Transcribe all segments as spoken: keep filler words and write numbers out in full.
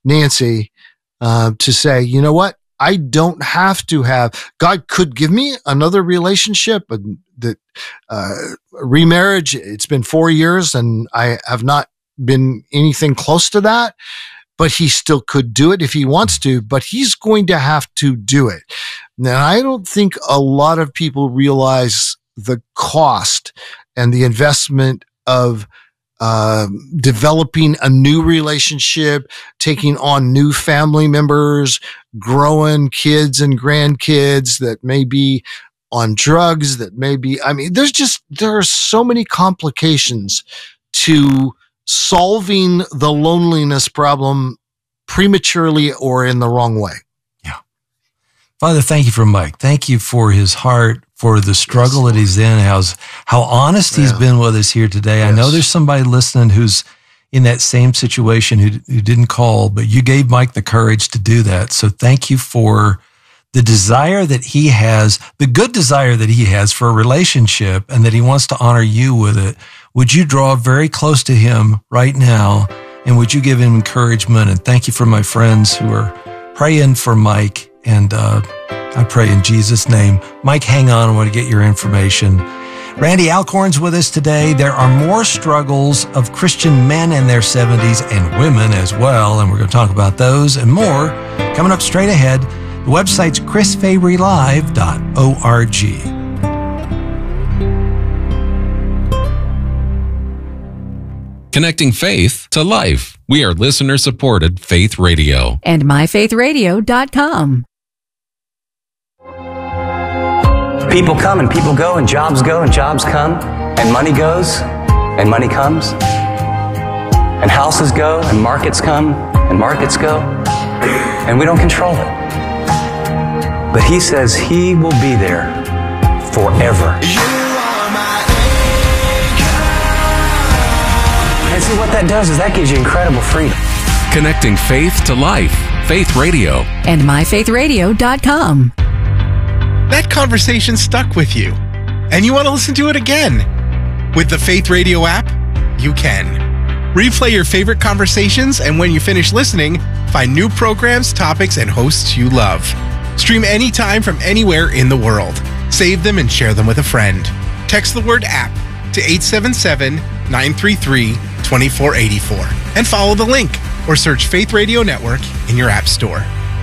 Nancy uh, to say, you know what? I don't have to have, God could give me another relationship, but that uh, remarriage, it's been four years and I have not been anything close to that, but he still could do it if he wants to, but he's going to have to do it. Now, I don't think a lot of people realize the cost and the investment of Uh, developing a new relationship, taking on new family members, growing kids and grandkids that may be on drugs, that may be, I mean, there's just, there are so many complications to solving the loneliness problem prematurely or in the wrong way. Yeah. Father, thank you for Mike. Thank you for his heart, for the struggle yes. that he's in, how's, how honest yeah. he's been with us here today. Yes. I know there's somebody listening who's in that same situation who, who didn't call, but you gave Mike the courage to do that. So thank you for the desire that he has, the good desire that he has for a relationship and that he wants to honor you with it. Would you draw very close to him right now? And would you give him encouragement? And thank you for my friends who are praying for Mike. And, uh, I pray in Jesus' name. Mike, hang on. I want to get your information. Randy Alcorn's with us today. There are more struggles of Christian men in their seventies and women as well, and we're going to talk about those and more coming up straight ahead. The website's chris fabry live dot org. Connecting faith to life. We are listener-supported Faith Radio. And my faith radio dot com. People come and people go, and jobs go and jobs come, and money goes and money comes, and houses go and markets come and markets go, and we don't control it. But he says he will be there forever. And see what that does is that gives you incredible freedom. Connecting faith to life. Faith Radio. And my faith radio dot com. That conversation stuck with you, and you want to listen to it again. With the Faith Radio app, you can. Replay your favorite conversations, and when you finish listening, find new programs, topics, and hosts you love. Stream anytime from anywhere in the world. Save them and share them with a friend. Text the word app to eight seven seven, nine three three, two four eight four and follow the link or search Faith Radio Network in your app store.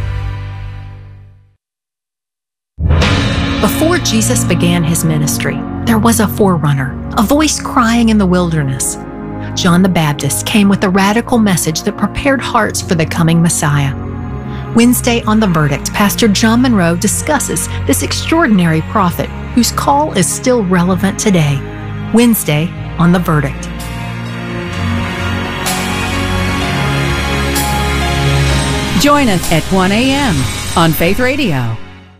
Before Jesus began his ministry, there was a forerunner, a voice crying in the wilderness. John the Baptist came with a radical message that prepared hearts for the coming Messiah. Wednesday on The Verdict, Pastor John Monroe discusses this extraordinary prophet whose call is still relevant today. Wednesday on The Verdict. Join us at one a.m. on Faith Radio.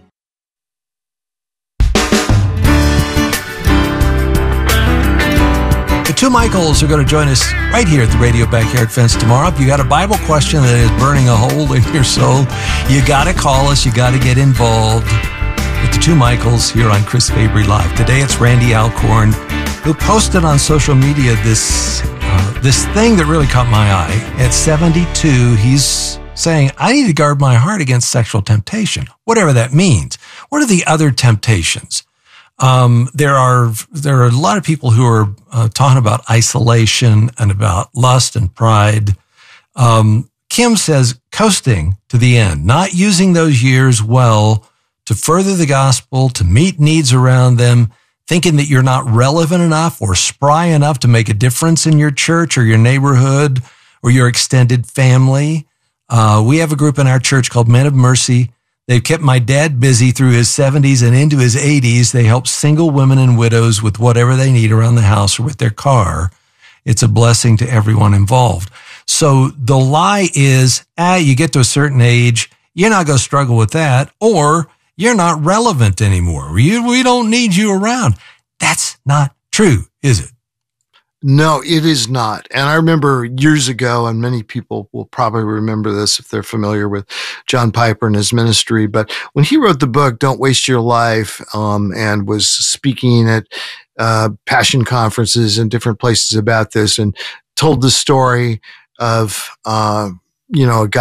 The two Michaels are going to join us right here at the Radio Backyard Fence tomorrow. If you got a Bible question that is burning a hole in your soul, you got to call us. You got to get involved with the two Michaels here on Chris Fabry Live. Today it's Randy Alcorn, who posted on social media this uh, this thing that really caught my eye. At seventy-two, he's saying, I need to guard my heart against sexual temptation, whatever that means. What are the other temptations? Um, there are, there are a lot of people who are uh, talking about isolation and about lust and pride. Um, Kim says coasting to the end, not using those years well to further the gospel, to meet needs around them, thinking that you're not relevant enough or spry enough to make a difference in your church or your neighborhood or your extended family. Uh, we have a group in our church called Men of Mercy. They've kept my dad busy through his seventies and into his eighties. They help single women and widows with whatever they need around the house or with their car. It's a blessing to everyone involved. So the lie is, ah, you get to a certain age, you're not going to struggle with that, or you're not relevant anymore. We, we don't need you around. That's not true, is it? No, it is not. And I remember years ago, and many people will probably remember this if they're familiar with John Piper and his ministry, but when he wrote the book, Don't Waste Your Life, um, and was speaking at uh, passion conferences and different places about this and told the story of, uh, you know, a guy